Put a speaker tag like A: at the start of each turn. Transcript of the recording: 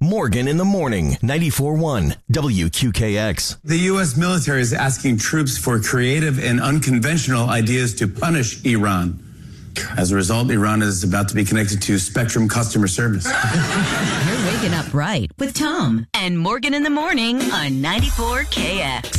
A: Morgan in the Morning, 94.1 WQKX.
B: The U.S. military is asking troops for creative and unconventional ideas to punish Iran. As a result, Iran is about to be connected to Spectrum customer service.
C: You're waking up right with Tom and Morgan in the Morning on 94KX.